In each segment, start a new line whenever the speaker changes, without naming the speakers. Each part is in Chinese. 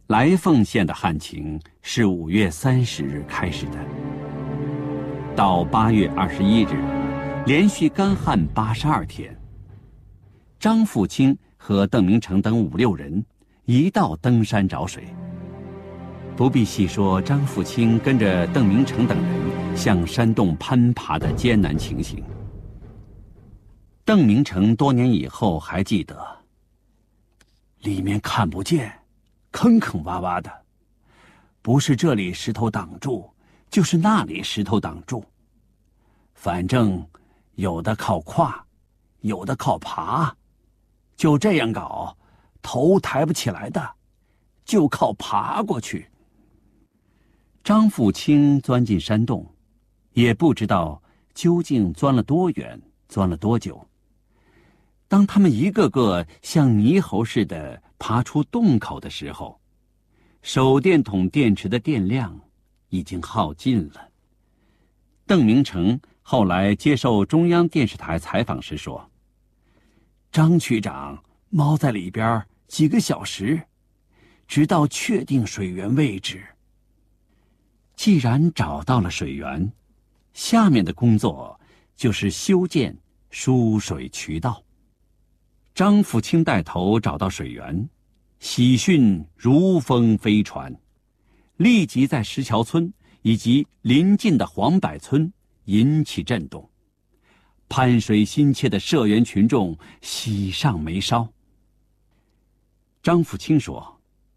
来凤县的旱情是5月30日开始的，到8月21日，连续干旱82天。张富清和邓明诚等5、6人一道登山找水。不必细说张富清跟着邓明诚等人向山洞攀爬的艰难情形。邓明诚多年以后还记得，里面看不见，坑坑洼洼的，不是这里石头挡住，就是那里石头挡住，反正有的靠跨，有的靠爬，就这样搞，头抬不起来的，就靠爬过去。张富清钻进山洞，也不知道究竟钻了多远，钻了多久。当他们一个个像猕猴似的爬出洞口的时候，手电筒电池的电量已经耗尽了。邓明诚后来接受中央电视台采访时说，张区长猫在里边几个小时，直到确定水源位置。既然找到了水源，下面的工作就是修建输水渠道。张富清带头找到水源，喜讯如风飞传，立即在石桥村以及邻近的黄柏村引起震动。盼水心切的社员群众喜上眉梢。张富清说，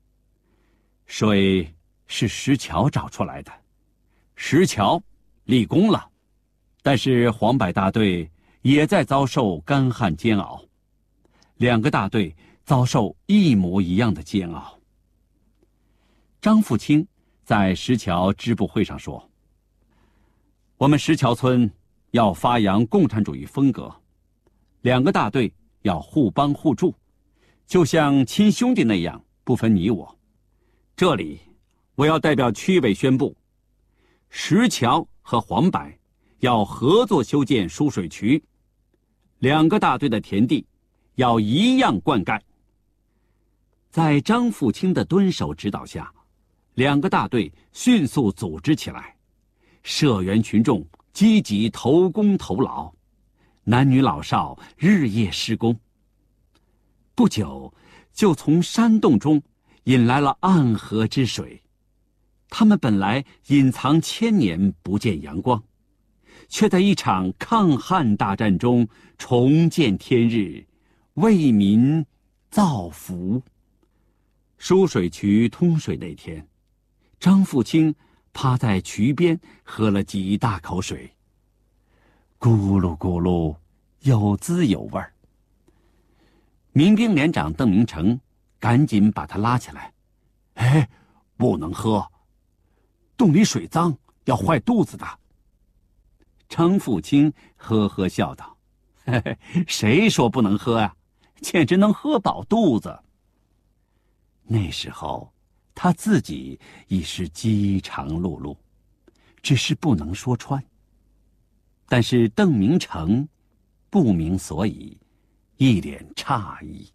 水是石桥找出来的，石桥立功了，但是黄柏大队也在遭受干旱煎熬，2个大队遭受一模一样的煎熬。张富清在石桥支部会上说，我们石桥村要发扬共产主义风格，2个大队要互帮互助，就像亲兄弟那样，不分你我。这里我要代表区委宣布，石桥和黄柏要合作修建输水渠，2个大队的田地要一样灌溉。在张富清的蹲守指导下，2个大队迅速组织起来，社员群众积极投工投劳，男女老少日夜施工。不久，就从山洞中引来了暗河之水。他们本来隐藏1000年不见阳光，却在一场抗旱大战中重见天日，为民造福。输水渠通水那天，张富清趴在渠边喝了几大口水，咕噜咕噜，有滋有味儿。民兵连长邓明诚赶紧把他拉起来，哎，不能喝，洞里水脏，要坏肚子的。张富清呵呵笑道，嘿嘿，谁说不能喝呀？简直能喝饱肚子。那时候他自己已是饥肠辘辘，只是不能说穿。但是邓明诚不明所以，一脸诧异。